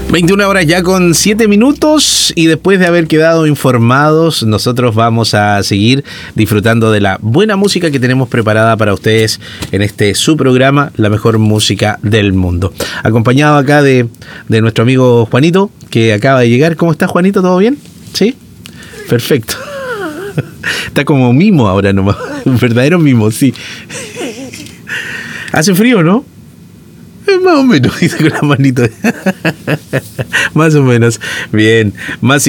21 horas ya con 7 minutos y después de haber quedado informados, nosotros vamos a seguir disfrutando de la buena música que tenemos preparada para ustedes en este su programa, La Mejor Música del Mundo. Acompañado acá de nuestro amigo Juanito, que acaba de llegar. ¿Cómo estás, Juanito? ¿Todo bien? ¿Sí? Perfecto. Está como mimo ahora nomás, un verdadero mimo, sí. ¿Hace frío, no? Más o menos, dice con la manito. Más o menos. Bien. Más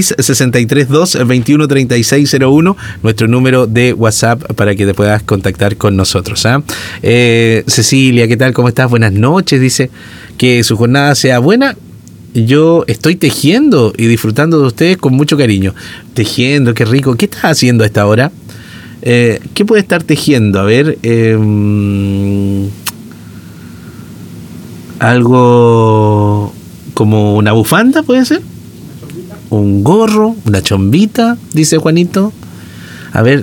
56-632-213601, nuestro número de WhatsApp para que te puedas contactar con nosotros. Cecilia, ¿qué tal? ¿Cómo estás? Buenas noches. Dice que su jornada sea buena. Yo estoy tejiendo y disfrutando de ustedes con mucho cariño. Tejiendo, qué rico. ¿Qué estás haciendo a esta hora? ¿Qué puede estar tejiendo? A ver, algo como una bufanda, ¿puede ser? Un gorro, una chombita, dice Juanito. A ver,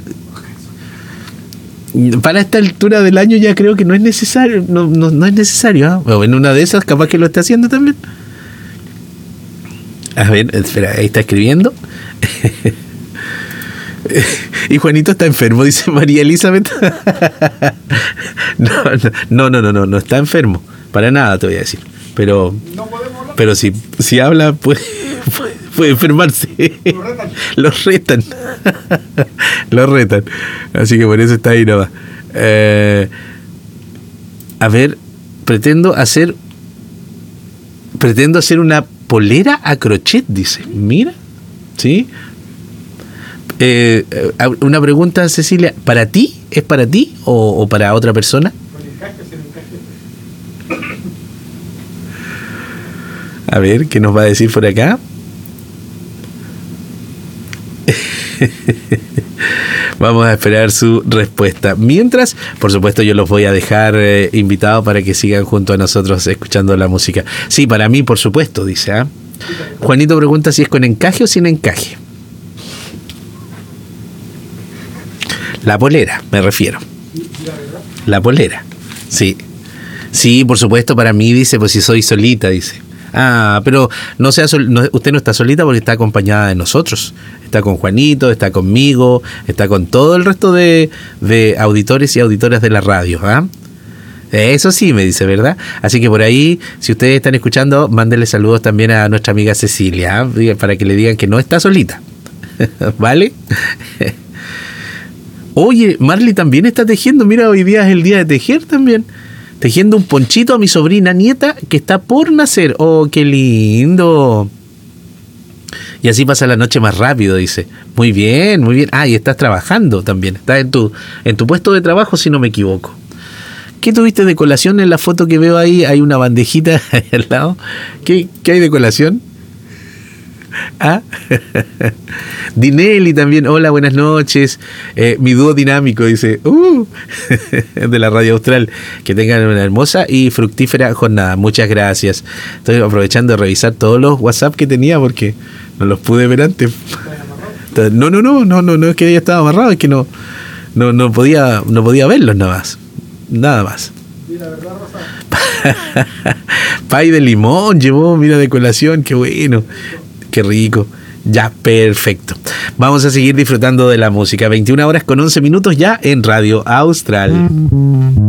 para esta altura del año ya creo que no es necesario. No es necesario, ¿eh? Bueno, en una de esas capaz que lo está haciendo también. A ver, espera, ahí está escribiendo. Y Juanito está enfermo, dice María Elizabeth. No está enfermo. Para nada te voy a decir. Pero si habla puede enfermarse. Los retan. Los retan. Así que por eso está ahí nomás. A ver, pretendo hacer una polera a crochet, dice. Mira, ¿sí? Una pregunta, Cecilia, ¿para ti? ¿Es para ti o para otra persona? A ver, ¿qué nos va a decir por acá? Vamos a esperar su respuesta. Mientras, por supuesto, yo los voy a dejar invitados para que sigan junto a nosotros escuchando la música. Sí, para mí, por supuesto, dice. Juanito pregunta si es con encaje o sin encaje. La polera, me refiero. La polera, sí. Sí, por supuesto, para mí, dice, pues si soy solita, dice. Pero usted no está solita porque está acompañada de nosotros. Está con Juanito, está conmigo, está con todo el resto de auditores y auditoras de la radio. Eso sí, me dice, ¿verdad? Así que por ahí, si ustedes están escuchando, mándenle saludos también a nuestra amiga Cecilia, para que le digan que no está solita. ¿Vale? Oye, Marley también está tejiendo. Mira, hoy día es el día de tejer también. Tejiendo un ponchito a mi sobrina nieta que está por nacer. ¡Oh, qué lindo! Y así pasa la noche más rápido, dice. Muy bien, muy bien. Y estás trabajando también. Estás en tu puesto de trabajo, si no me equivoco. ¿Qué tuviste de colación en la foto que veo ahí? Hay una bandejita ahí al lado. ¿Qué hay de colación? Dinelli también, hola, buenas noches. Mi dúo dinámico, dice, de la Radio Austral. Que tengan una hermosa y fructífera jornada. Muchas gracias. Estoy aprovechando de revisar todos los WhatsApp que tenía porque no los pude ver antes. No es que haya estado amarrado, es que no podía verlos nada más. Pay de limón llevó, mira, de colación, qué bueno. Qué rico. Ya, perfecto. Vamos a seguir disfrutando de la música. 21 horas con 11 minutos ya en Radio Austral.